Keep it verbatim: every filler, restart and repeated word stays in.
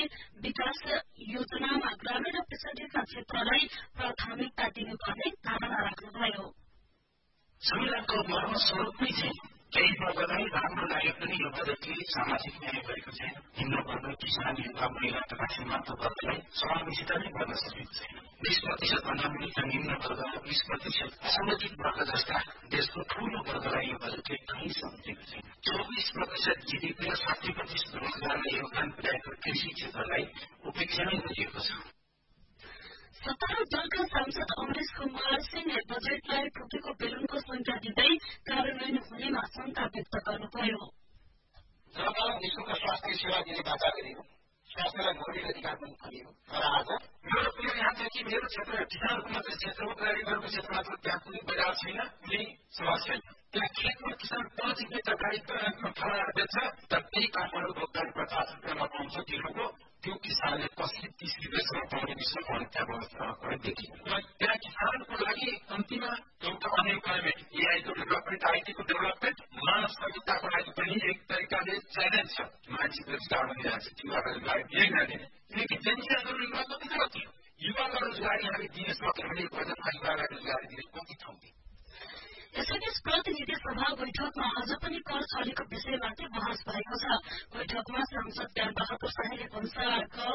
विकास योजनामा ग्रामीण पिछडिएका क्षेत्रलाई प्राथमिकता दिनुपर्ने धारणा राख्नुभयो। संविधानको मर्मस्वरूपमै चाहिँ केही वर्गलाई राम्रो लागे पनि यो बजेटले सामाजिक न्याय गरेको छैन। निम्न वर्ग, किसान, युवा, महिला तथा सीमान्त वर्गलाई समावेशित नै गर्न सकिएको छैन। बीस प्रतिशत भन्दा पनि त निम्न वर्ग, बीस प्रतिशत असंगठित वर्ग जस्ता देशको ठूलो वर्गलाई यो बजेटले कहीँ सम्झेको छैन। चौबिस प्रतिशत जीडीपी र साठी प्रतिशत रोजगारलाई योगदान पुर्याएको कृषि क्षेत्रलाई उपेक्षा नै गरिएको छ। सत्तारूढ़ दलका सांसद अमरेश कुमार सिंहले बजेटलाई फुकेको बेलुनको संख्या दिँदै कार्यान्वयन हुनेमा शंका व्यक्त गर्नुभयो। जब विश्वको स्वास्थ्य सेवा दिने बाचा गरियो, स्वास्थ्यलाई मौलिक अधिकार पनि भनियो, तर आज मेरो कुरो यहाँ छ कि मेरो क्षेत्र किसानको मात्र क्षेत्र हो, कारिगरको क्षेत्रमा त त्यहाँ कुनै बजार छैन, कुनै समस्या छैन। त्यहाँ खेतमा किसान पाँच रुपियाँ तरकारी फलाएर बेच्छ, तर त्यही काठमाडौँ भोक्ताले पचास रुपियाँमा पाउँछ किलोको, त्यो किसानले कसरी तीस रुपियाँसम्म पाउने विश्वमा त्यहाँ व्यवस्था देखियो। त्यहाँ किसानको लागि कम्तीमा एउटा अनइम्प्लोइमेन्ट, एआईको डेभलपमेन्ट, आइटीको डेभलपमेन्ट, मानव सभ्यताको लागि पनि एक तरिकाले च्यालेन्ज छ। मान्छे रोजगार भइरहेको छ, युवा रोजगार दिए नदिने, किनकि जनजीको रोजगार कति कहाँ थियो? युवाको रोजगारी हामी दिन सक्यो भने बजेटमा युवालाई रोजगारी दिने कति ठाउँ थियो? यसैबीच प्रतिनिधि सभा बैठकमा अझ पनि कर छलेको विषयमाथि बहस भएको छ। बैठकमा सांसद ज्ञान बहादुर शाहले भन्सार